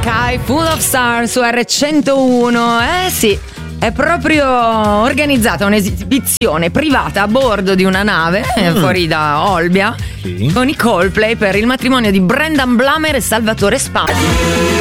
Sky Full of Stars su R101. Sì, è proprio organizzata un'esibizione privata a bordo di una nave fuori da Olbia, con i Coldplay per il matrimonio di Brendan Blammer e Salvatore Spati.